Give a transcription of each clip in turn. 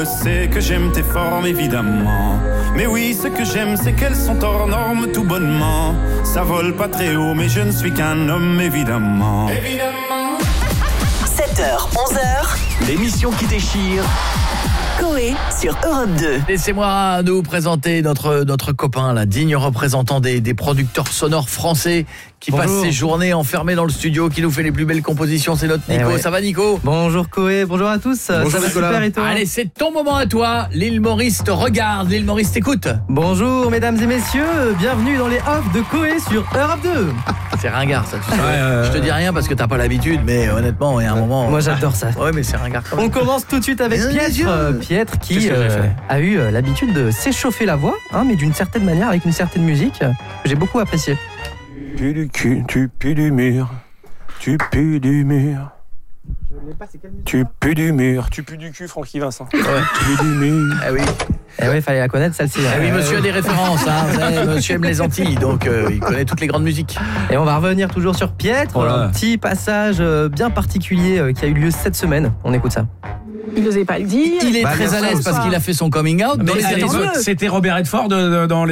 Je sais que j'aime tes formes évidemment. Mais oui, ce que j'aime c'est qu'elles sont hors normes tout bonnement. Ça vole pas très haut mais je ne suis qu'un homme évidemment. 7h, 11h, L'émission qui déchire. Coé sur Europe 2. Laissez-moi nous présenter notre copain, la digne représentant des producteurs sonores français qui passe ses journées enfermé dans le studio, qui nous fait les plus belles compositions. C'est notre Nico. Ça va, Nico? Bonjour Coé, bonjour à tous. Bonjour, ça va super et toi? Allez, c'est ton moment à toi. L'île Maurice te regarde, l'île Maurice t'écoute. Bonjour mesdames et messieurs, bienvenue dans les offs de Coé sur Europe 2. C'est ringard ça, tu sais. Je te dis rien parce que t'as pas l'habitude, mais honnêtement, il y a un moment... Moi j'adore ça. Ouais, mais c'est ringard quand même. On commence tout de suite avec Pietre qui a eu l'habitude de s'échauffer la voix, mais d'une certaine manière, avec une certaine musique que j'ai beaucoup appréciée. Tu pues du cul, tu pues du mur, tu pues du mur. Tu pues du mur, tu pues du cul, Francky Vincent. Tu pues du mur. Ah oui. Eh oui, il fallait la connaître celle-ci. Ah oui, monsieur a des références, Vous savez, monsieur aime les Antilles, donc il connaît toutes les grandes musiques. Et on va revenir toujours sur Pietre, un petit passage bien particulier qui a eu lieu cette semaine. On écoute ça. Il n'osait pas le dire. Il est très à l'aise parce qu'il a fait son coming out. C'était Robert Redford dans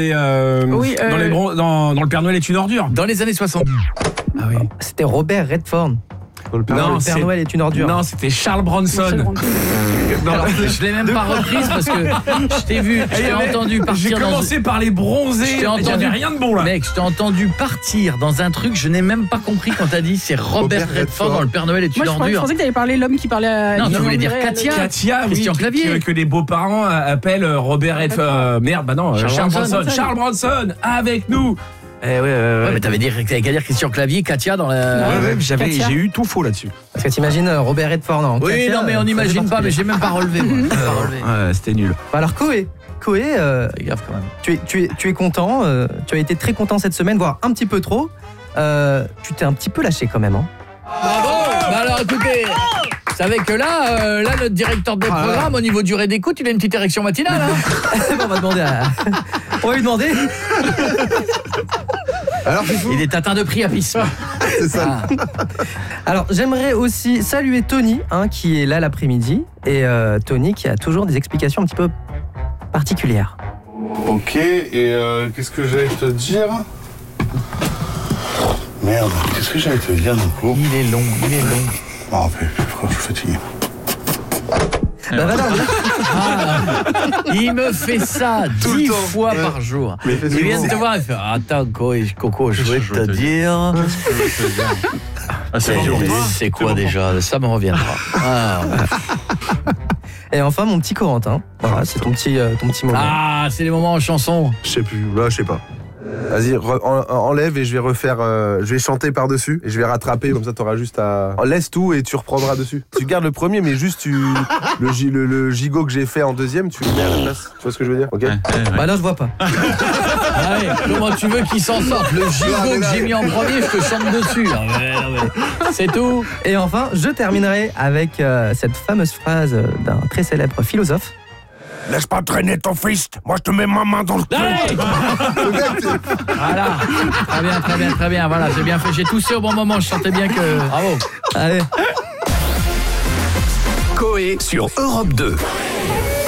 le Père Noël est une ordure. Dans les années 60. Ah oui. C'était Robert Redford. Le Père Noël est une ordure. Non, c'était Charles Bronson. Alors, je l'ai même pas reprise parce que je t'ai vu, je t'ai entendu partir. J'ai commencé par les bronzés. Il n'y avait rien de bon là. Mec, je t'ai entendu partir dans un truc, je n'ai même pas compris quand t'as dit c'est Robert Redford dans le Père Noël est une ordure. Je pensais que t'allais parler l'homme qui parlait à... Non, tu voulais dire Katia. Katia, Christian Clavier. Que les beaux-parents appellent Robert Redford. Charles Bronson. Charles Bronson, avec nous. Ouais, mais t'avais qu'à dire Christian Clavier, Katia dans la... j'ai eu tout faux là-dessus. Parce que t'imagines Robert Redford, non? Oui, Katia, non, mais on n'imagine pas, mais j'ai même pas relevé. C'était nul. Alors Coé, c'est grave quand même. Tu es content, tu as été très content cette semaine, voire un petit peu trop. Tu t'es un petit peu lâché quand même. Bravo. Bah alors écoutez, vous savez que là notre directeur de programme au niveau durée d'écoute, il a une petite érection matinale. On va demander on va lui demander. Alors, il est atteint de priapisme. C'est ça. Alors, j'aimerais aussi saluer Tony, qui est là l'après-midi. Et Tony qui a toujours des explications un petit peu particulières. Ok, et qu'est-ce que j'allais te dire? Merde, qu'est-ce que j'allais te dire, Nico? Il est long. Ah, mais je suis fatigué. Il me fait ça 10 fois par jour. Il vient de te voir et fait attends Coco, je vais te dire. C'est quoi déjà? Ça me reviendra. Et enfin mon petit Corentin. Voilà, c'est ton petit moment. Ah, c'est les moments en chanson. Je sais plus, là je sais pas. Vas-y, enlève et je vais refaire, je vais chanter par-dessus et je vais rattraper, comme ça t'auras juste à... Laisse tout et tu reprendras dessus. Tu gardes le premier mais juste le gigot que j'ai fait en deuxième, tu le mets à la place. Tu vois ce que je veux dire? Ok. Bah là je vois pas. Allez, comment tu veux qu'il s'en sorte? Le gigot que j'ai mis en premier, je te chante dessus. C'est tout. Et enfin, je terminerai avec cette fameuse phrase d'un très célèbre philosophe. Laisse pas traîner ton fist. Moi, je te mets ma main dans le cul. Voilà. Très bien. Voilà, j'ai bien fait. J'ai toussé au bon moment. Je sentais bien que... Bravo. Allez. Coé sur Europe 2.